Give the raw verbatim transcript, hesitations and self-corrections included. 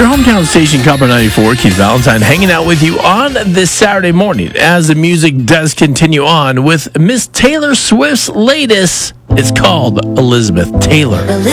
Your hometown station, Copper ninety-four, Keith Valentine, hanging out with you on this Saturday morning as the music does continue on with Miss Taylor Swift's latest. It's called Elizabeth Taylor.